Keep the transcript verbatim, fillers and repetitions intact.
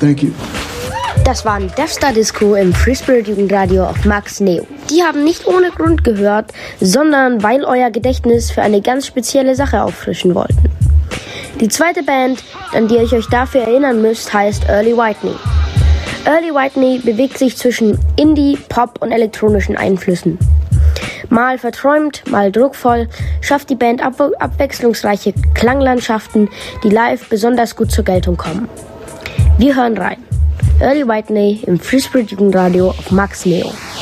Thank you. Das waren Death Star Disco im Free Spirit Jugendradio auf Max Neo. Die haben nicht ohne Grund gehört, sondern weil euer Gedächtnis für eine ganz spezielle Sache auffrischen wollten. Die zweite Band, an die ihr euch dafür erinnern müsst, heißt Early Whitney. Early Whitney bewegt sich zwischen Indie, Pop und elektronischen Einflüssen. Mal verträumt, mal druckvoll, schafft die Band ab- abwechslungsreiche Klanglandschaften, die live besonders gut zur Geltung kommen. Wir hören rein. Early Whitney im Free Spirit Jugendradio auf Max Neo.